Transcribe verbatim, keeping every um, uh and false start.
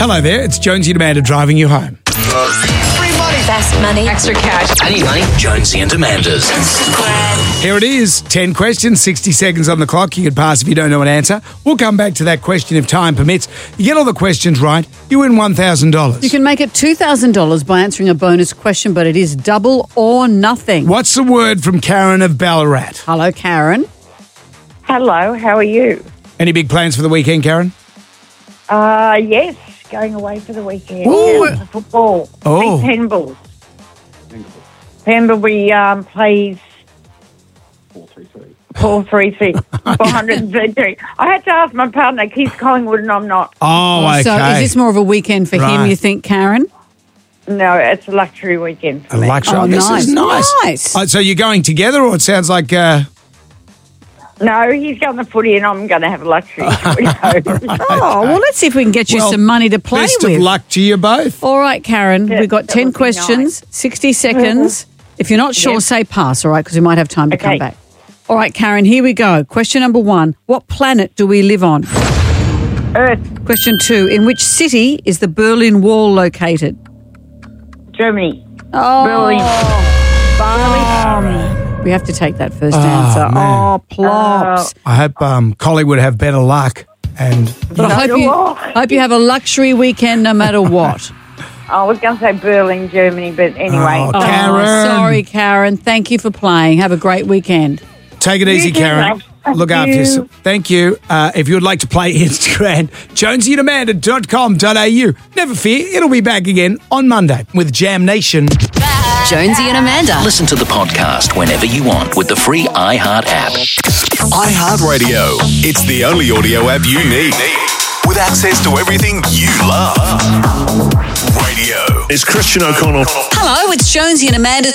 Hello there, it's Jonesy and Amanda driving you home. Free money. Fast money. Extra cash. I need money. Jonesy and Amanda's. Here it is, ten questions, sixty seconds on the clock. You can pass if you don't know an answer. We'll come back to that question if time permits. You get all the questions right, you win one thousand dollars. You can make it two thousand dollars by answering a bonus question, but it is double or nothing. What's the word from Karen of Ballarat? Hello, Karen. Hello, how are you? Any big plans for the weekend, Karen? Uh, yes, going away for the weekend. Ooh. Yeah, for football. Oh. Big Penballs. Pembury um, plays four three three. four hundred thirty-three. I had to ask my partner, Keith Collingwood, and I'm not. Oh, okay. So is this more of a weekend for Right. him, you think, Karen? No, it's a luxury weekend for A me. luxury. Oh, this nice. is nice. Nice. Oh, so you're going together, or it sounds like... Uh... No, he's going to footy and I'm going to have a luxury. Oh, well, let's see if we can get you Well, some money to play best with. of luck to you both. All right, Karen, Yeah, we've got that ten would be questions, sixty seconds. If you're not sure, Yes. say pass, all right, because we might have time to come Okay. back. All right, Karen, here we go. Question number one. What planet do we live on? Earth, Question two. In which city is the Berlin Wall located? Germany. Oh, Berlin. Berlin. we have to take that first Oh, answer. man. Oh, plops. I hope um, Collie would have better luck. And but I hope you, Oh. hope you have a luxury weekend no matter what. I was going to say Berlin, Germany, but anyway. Oh, Oh, Karen. sorry, Karen. Thank you for playing. Have a great weekend. take it easy, too, Karen. mate. Thank Look after you. yourself. Thank you. Uh, if you would like to play Instagram, jonesy and amanda dot com dot a u. Never fear, it'll be back again on Monday with Jam Nation. Jonesy and Amanda. Listen to the podcast whenever you want with the free iHeart app. iHeartRadio. It's the only audio app you need. With access to everything you love. Radio. It's Christian O'Connell. Hello, it's Jonesy and Amanda.